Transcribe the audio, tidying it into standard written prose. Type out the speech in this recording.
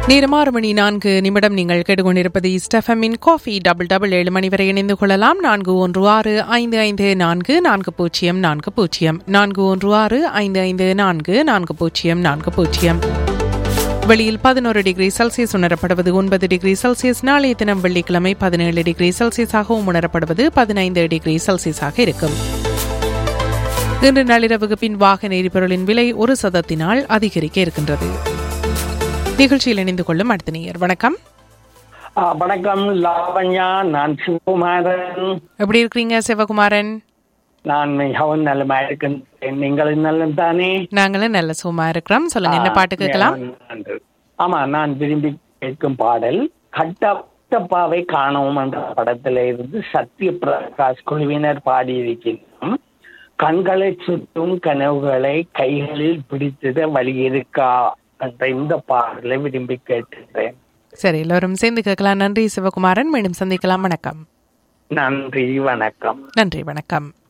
நேரம் 6:04 நீங்கள் கேட்டுக்கொண்டிருப்பது ஸ்டெஃபமின் காஃபி டபுள் 7 மணி வரை இணைந்து கொள்ளலாம். 4165544040 4165544040. வெளியில் 11 டிகிரி செல்சியஸ் உணரப்படுவது 9 டிகிரி செல்சியஸ். நாளைய தினம் வெள்ளிக்கிழமை 17 டிகிரி செல்சியஸாகவும் உணரப்படுவது 15 டிகிரி செல்சியஸாக இருக்கும். இன்று நள்ளிரவுக்கு பின் வாகன எரிபொருளின் விலை 1% அதிகரிக்க இருக்கின்றது. நிகழ்ச்சியில் இணைந்து கொள்ளும் அடுத்த நேயர். வணக்கம். வணக்கம் லாவண்யா, நான் சிவகுமாரன். எப்படி இருக்கிறீங்க சிவகுமாரன்? நான் மிகவும் நல்லமா இருக்கேன். நீங்களும் நல்லம் தானே? நாங்களும் நல்ல சுகமா இருக்கிறோம். சொல்லுங்க, என்ன பாட்டு கேட்கலாம்? ஆமா, நான் விரும்பி கேட்கும் பாடல் கட்டப்பாவை காணவும் என்ற படத்தில இருந்து சத்ய பிரகாஷ் குழுவினர் பாடியிருக்கிறோம். கண்களை சுற்றும் கனவுகளை கைகளில் பிடித்தத வழி இருக்கா என்ற இந்த பாடலை விரும்பி கேட்டுக்கிறேன். சரி, எல்லோரும் சேர்ந்து கேட்கலாம். நன்றி சிவகுமாரன். மீண்டும் சந்திக்கலாம். வணக்கம். நன்றி, வணக்கம். நன்றி, வணக்கம்.